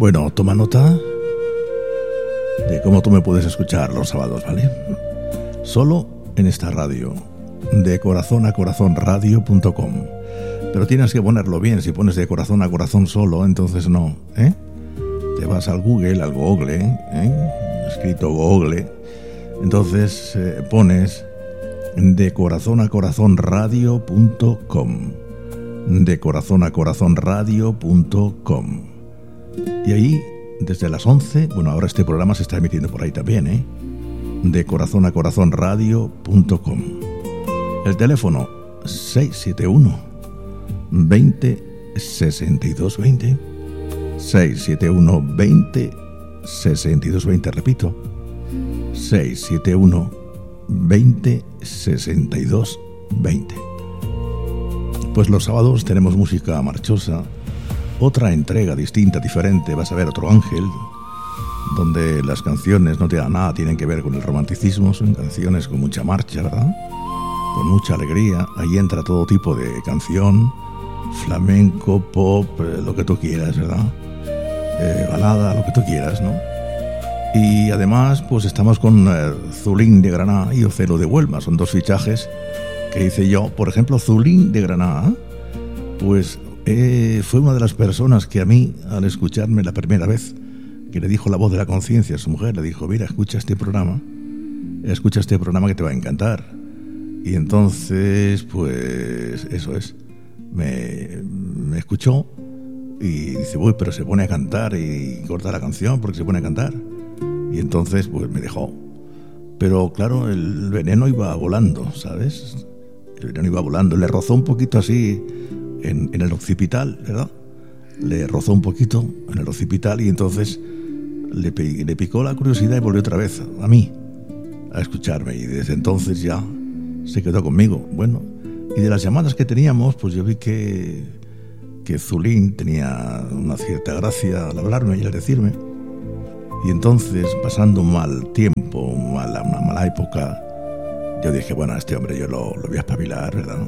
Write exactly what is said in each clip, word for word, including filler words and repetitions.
Bueno, toma nota de cómo tú me puedes escuchar los sábados, ¿vale? Solo en esta radio, de corazón a corazón radio punto com. Pero tienes que ponerlo bien. Si pones de corazón a corazón solo, entonces no, ¿eh? Te vas al Google, al Google, ¿eh? Escrito Google. Entonces eh, pones de corazón a corazón radio punto com. De corazón a corazón radio punto com. Y ahí, desde las once, bueno, ahora este programa se está emitiendo por ahí también, ¿eh? De corazón a corazón radio punto com. El teléfono seis siete uno, veinte, sesenta y dos veinte. seis siete uno, veinte, sesenta y dos veinte, repito. seis siete uno, veinte, sesenta y dos veinte. Pues los sábados tenemos música marchosa, otra entrega distinta, diferente. Vas a ver otro ángel, donde las canciones no tienen nada, tienen que ver con el romanticismo, son canciones con mucha marcha, ¿verdad? Con mucha alegría. Ahí entra todo tipo de canción, flamenco, pop, eh, lo que tú quieras, ¿verdad? Eh, balada, lo que tú quieras, ¿no? Y además, pues estamos con eh, Zulín de Granada y Ocelo de Huelva. Son dos fichajes que hice yo. Por ejemplo, Zulín de Granada, pues eh, fue una de las personas que a mí, al escucharme la primera vez, que le dijo la voz de la conciencia a su mujer, le dijo: mira, escucha este programa, escucha este programa que te va a encantar. Y entonces, pues eso es, me, me escuchó y dice: uy, pero se pone a cantar, y corta la canción porque se pone a cantar. Y entonces, pues me dejó. Pero claro, el veneno iba volando, ¿sabes? El veneno iba volando, le rozó un poquito así en, en el occipital, ¿verdad? Le rozó un poquito en el occipital y entonces le, le picó la curiosidad y volvió otra vez a mí a escucharme. Y desde entonces ya se quedó conmigo. Bueno, y de las llamadas que teníamos, pues yo vi que, que Zulín tenía una cierta gracia al hablarme y al decirme. Y entonces, pasando un mal tiempo, una mala, una mala época, yo dije: bueno, a este hombre yo lo, lo voy a espabilar, ¿verdad?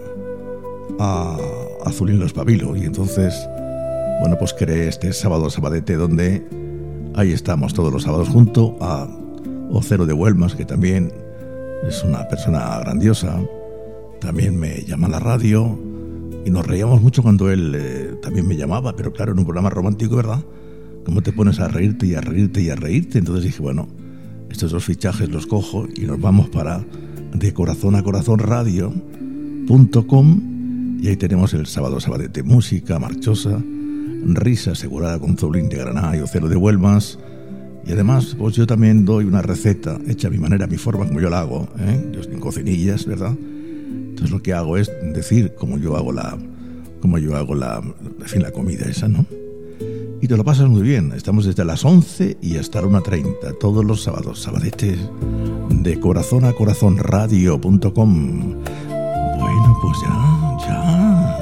A, a Zulín lo espabilo. Y entonces, bueno, pues creé este Sábado Sabadete, donde ahí estamos todos los sábados junto a Ocelo de Huelmas, que también es una persona grandiosa. También me llama a la radio y nos reíamos mucho cuando él eh, también me llamaba, pero claro, en un programa romántico, ¿verdad? ¿Cómo te pones a reírte y a reírte y a reírte? Entonces dije: bueno, estos dos fichajes los cojo y nos vamos para de corazón a corazón radio punto com. Y ahí tenemos el Sábado Sabadete, música marchosa, risa asegurada con Zulín de Granada y Ocelo de Huelmas. Y además, pues yo también doy una receta hecha a mi manera, a mi forma, como yo la hago, ¿eh? Yo en cocinillas, ¿verdad? Entonces lo que hago es decir cómo yo hago la, cómo yo hago la, en fin, la comida esa, ¿no? Y te lo pasas muy bien. Estamos desde las once y hasta la una treinta, todos los sábados. Sabadete de corazón a corazón radio punto com. Bueno, pues ya, ya.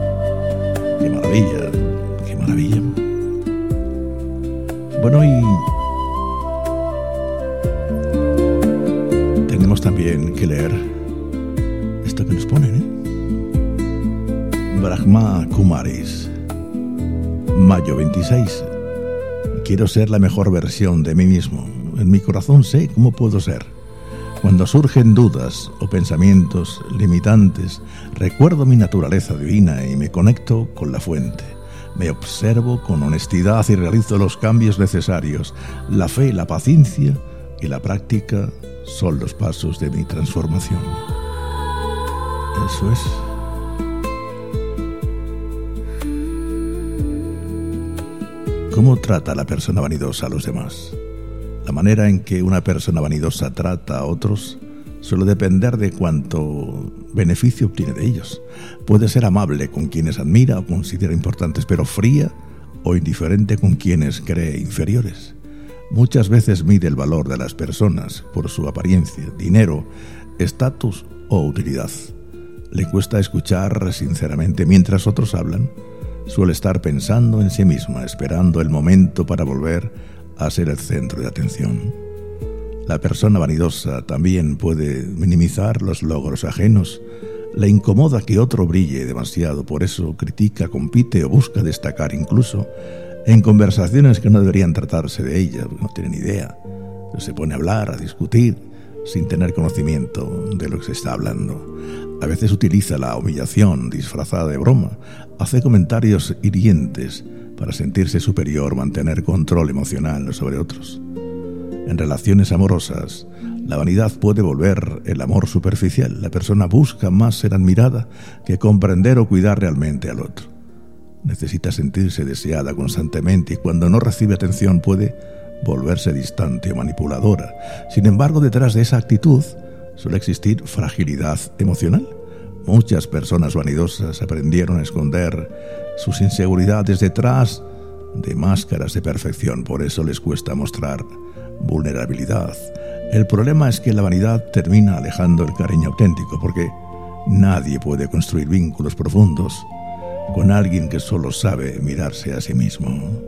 Qué maravilla, qué maravilla. Bueno, y tenemos también que leer esto que nos ponen, ¿eh? Brahma Kumaris, mayo veintiséis. Quiero ser la mejor versión de mí mismo. En mi corazón sé cómo puedo ser. Cuando surgen dudas o pensamientos limitantes, recuerdo mi naturaleza divina y me conecto con la fuente. Me observo con honestidad y realizo los cambios necesarios. La fe, la paciencia y la práctica son los pasos de mi transformación. Eso es. ¿Cómo trata la persona vanidosa a los demás? La manera en que una persona vanidosa trata a otros suele depender de cuánto beneficio obtiene de ellos. Puede ser amable con quienes admira o considera importantes, pero fría o indiferente con quienes cree inferiores. Muchas veces mide el valor de las personas por su apariencia, dinero, estatus o utilidad. Le cuesta escuchar sinceramente mientras otros hablan. Suele estar pensando en sí misma, esperando el momento para volver a ser el centro de atención. La persona vanidosa también puede minimizar los logros ajenos. Le incomoda que otro brille demasiado, por eso critica, compite o busca destacar. Incluso en conversaciones que no deberían tratarse de ella, porque no tienen idea. Se pone a hablar, a discutir, sin tener conocimiento de lo que se está hablando. A veces utiliza la humillación disfrazada de broma, hace comentarios hirientes para sentirse superior, mantener control emocional sobre otros. En relaciones amorosas, la vanidad puede volver el amor superficial. La persona busca más ser admirada que comprender o cuidar realmente al otro. Necesita sentirse deseada constantemente y cuando no recibe atención puede volverse distante o manipuladora. Sin embargo, detrás de esa actitud suele existir fragilidad emocional. Muchas personas vanidosas aprendieron a esconder sus inseguridades detrás de máscaras de perfección. Por eso les cuesta mostrar vulnerabilidad. El problema es que la vanidad termina alejando el cariño auténtico, porque nadie puede construir vínculos profundos con alguien que solo sabe mirarse a sí mismo.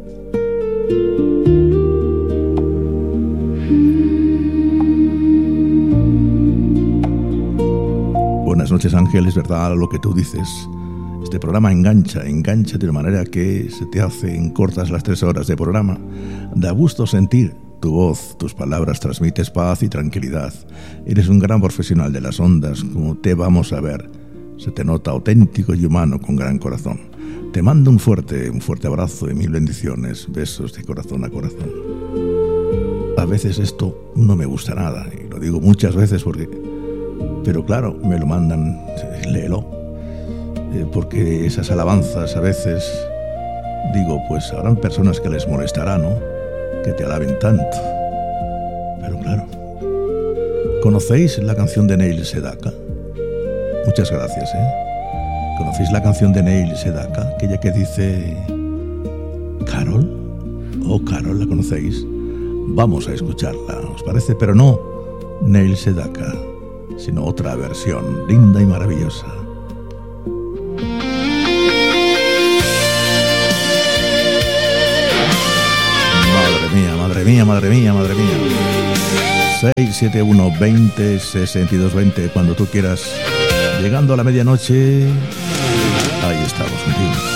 Buenas noches, Ángel, es verdad lo que tú dices. Este programa engancha, engancha de una manera que se te hace en cortas las tres horas de programa. Da gusto sentir tu voz, tus palabras, transmites paz y tranquilidad. Eres un gran profesional de las ondas, como te vamos a ver. Se te nota auténtico y humano, con gran corazón. Te mando un fuerte, un fuerte abrazo y mil bendiciones. Besos de corazón a corazón. A veces esto no me gusta nada, y lo digo muchas veces porque... Pero claro, me lo mandan, léelo. Eh, porque esas alabanzas a veces... Digo, pues habrán personas que les molestará, ¿no? Que te alaben tanto. Pero claro. ¿Conocéis la canción de Neil Sedaka? Muchas gracias, ¿eh? ¿Conocéis la canción de Neil Sedaka? Aquella que dice... ¿Carol? Oh, Carol, ¿la conocéis? Vamos a escucharla, ¿os parece? Pero no Neil Sedaka, sino otra versión linda y maravillosa. Madre mía, madre mía, madre mía, madre mía. seis siete uno, veinte, sesenta y dos, veinte, cuando tú quieras. Llegando a la medianoche, ahí estamos, contigo.